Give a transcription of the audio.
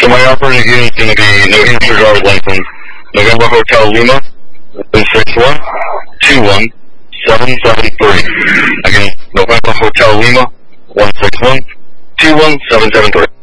So my operating unit is going to be New Hampshire driver's license, November Hotel Lima, 161-21773. Again, November Hotel Lima, 161-21773.